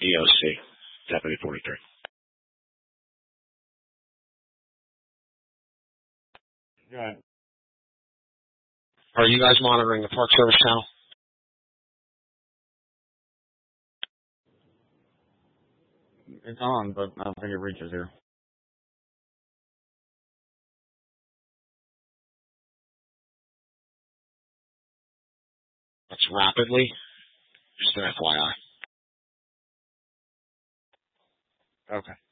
EOC, Deputy 43. Right. Are you guys monitoring the Park Service channel? It's on, but I don't think it reaches here. That's rapidly. Just an FYI. Okay.